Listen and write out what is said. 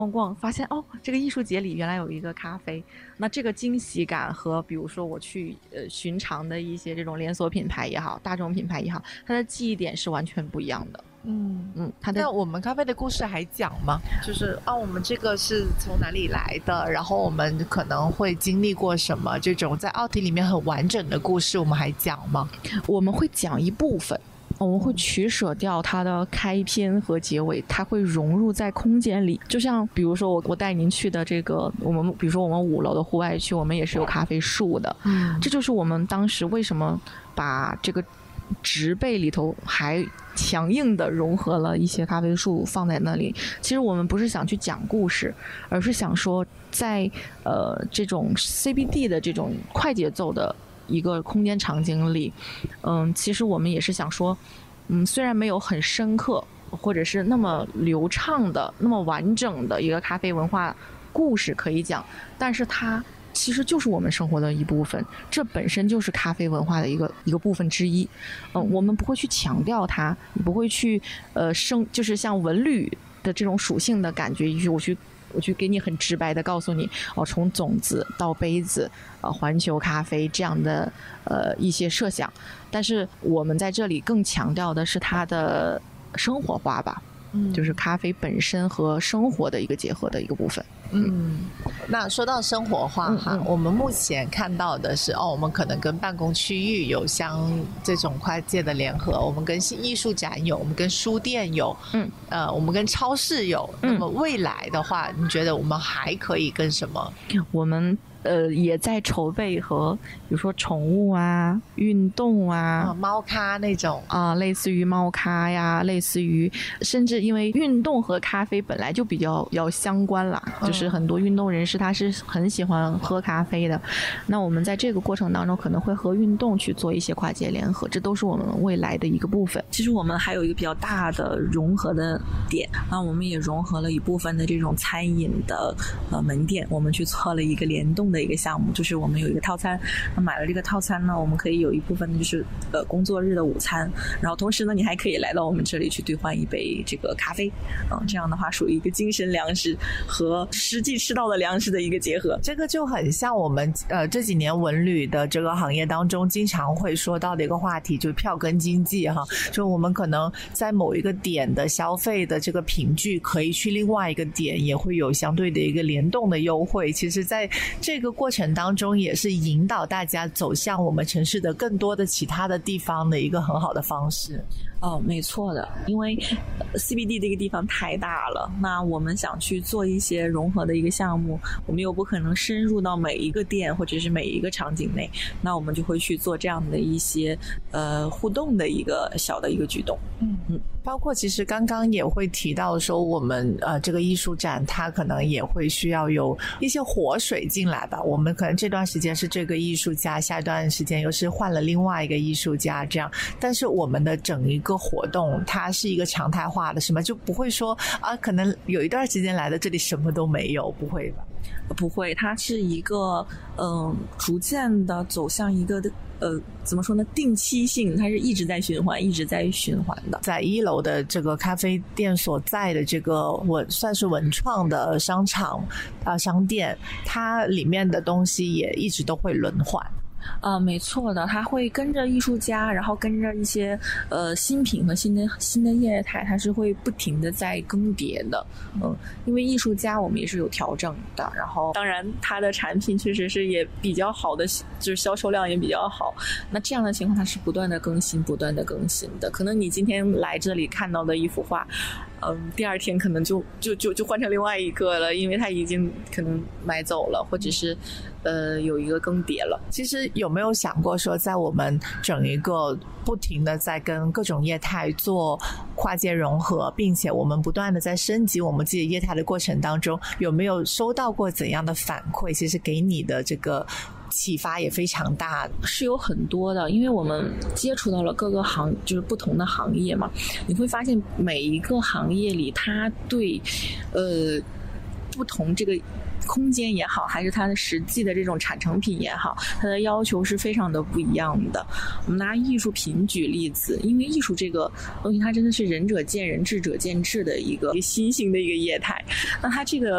逛逛，发现哦，这个艺术节里原来有一个咖啡，那这个惊喜感和比如说我去寻常的一些这种连锁品牌也好，大众品牌也好，它的记忆点是完全不一样的。 那我们咖啡的故事还讲吗？就是我们这个是从哪里来的，然后我们可能会经历过什么，这种在奥体里面很完整的故事我们还讲吗？ 我们会讲一部分，我们会取舍掉它的开篇和结尾，它会融入在空间里。就像比如说我带您去的这个，比如说我们5楼的户外区，我们也是有咖啡树的。这就是我们当时为什么把这个植被里头还强硬的融合了一些咖啡树放在那里。其实我们不是想去讲故事，而是想说在这种 CBD 的这种快节奏的一个空间场景里，其实我们也是想说，虽然没有很深刻或者是那么流畅的那么完整的一个咖啡文化故事可以讲，但是它其实就是我们生活的一部分，这本身就是咖啡文化的一个部分之一。我们不会去强调它，不会去就是像文旅的这种属性的感觉，我去给你很直白的告诉你，从种子到杯子，环球咖啡这样的一些设想，但是我们在这里更强调的是它的生活化吧，就是咖啡本身和生活的一个结合的一个部分。 那说到生活化我们目前看到的是我们可能跟办公区域有这种跨界的联合，我们跟艺术展有，我们跟书店有，我们跟超市有。那么未来的话，你觉得我们还可以跟什么？ 我们也在筹备和比如说宠物啊、运动啊、 猫咖那种类似于猫咖呀，类似于甚至因为运动和咖啡本来就比较相关啦，就是很多运动人士他是很喜欢喝咖啡的。那我们在这个过程当中可能会和运动去做一些跨界联合，这都是我们未来的一个部分。其实我们还有一个比较大的融合的点，那我们也融合了一部分的这种餐饮的门店，我们去做了一个联动的一个项目，就是我们有一个套餐，那买了这个套餐呢，我们可以有一部分就是工作日的午餐，然后同时呢你还可以来到我们这里去兑换一杯这个咖啡，这样的话属于一个精神粮食和实际吃到的粮食的一个结合。 这个就很像我们这几年文旅的这个行业当中经常会说到的一个话题，就是票根经济就我们可能在某一个点的消费的这个频距可以去另外一个点也会有相对的一个联动的优惠。其实在这个过程当中也是引导大家走向我们城市的更多的其他的地方的一个很好的方式。 没错的，因为 CBD 这个地方太大了，那我们想去做一些融合的一个项目，我们又不可能深入到每一个店或者是每一个场景内，那我们就会去做这样的一些互动的一个小的一个举动。 包括其实刚刚也会提到说我们这个艺术展它可能也会需要有一些活水进来吧，我们可能这段时间是这个艺术家，下一段时间又是换了另外一个艺术家这样，但是我们的整一个活动它是一个常态化的，什么就不会说可能有一段时间来的这里什么都没有，不会吧？ 不会，它是一个逐渐的走向一个怎么说呢，定期性，它是一直在循环的。 在1楼的这个咖啡店所在的这个算是文创的商场商店，它里面的东西也一直都会轮换。 没错的，它会跟着艺术家，然后跟着一些新品和新的业态，它是会不停的在更迭的。因为艺术家我们也是有调整的，然后当然它的产品确实是也比较好的，就是销售量也比较好。那这样的情况它是不断的更新的。可能你今天来这里看到的一幅画，第二天可能就换成另外一个了，因为它已经可能买走了，或者是有一个更迭了。 其实有没有想过说在我们整一个不停的在跟各种业态做跨界融合，并且我们不断的在升级我们自己业态的过程当中，有没有收到过怎样的反馈？其实给你的这个启发也非常大。 是有很多的，因为我们接触到了各个就是不同的行业嘛，你会发现每一个行业里它对不同这个空间也好，还是它的实际的这种产成品也好，它的要求是非常的不一样的。我们拿艺术品举例子，因为艺术这个东西它真的是仁者见仁，智者见智的一个新型的一个业态，那它这个